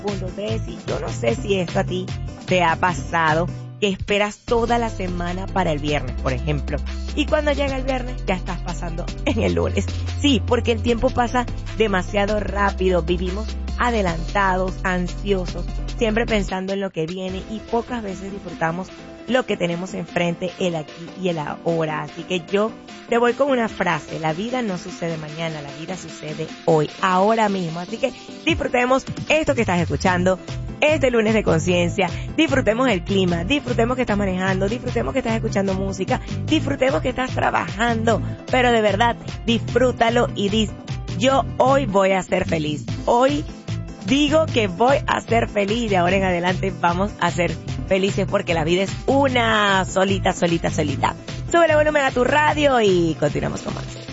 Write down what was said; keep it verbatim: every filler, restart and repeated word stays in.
punto tres y yo no sé si esto a ti te ha pasado, que esperas toda la semana para el viernes, por ejemplo. Y cuando llega el viernes, ya estás pasando en el lunes. Sí, porque el tiempo pasa demasiado rápido. Vivimos adelantados, ansiosos, siempre pensando en lo que viene y pocas veces disfrutamos lo que tenemos enfrente, el aquí y el ahora. Así que yo te voy con una frase: la vida no sucede mañana, la vida sucede hoy, ahora mismo. Así que disfrutemos esto que estás escuchando este lunes de conciencia, disfrutemos el clima, disfrutemos que estás manejando, disfrutemos que estás escuchando música, disfrutemos que estás trabajando, pero de verdad, disfrútalo y dis, yo hoy voy a ser feliz, hoy digo que voy a ser feliz y de ahora en adelante vamos a ser felices porque la vida es una solita, solita, solita. Sube el volumen a tu radio y continuamos con más.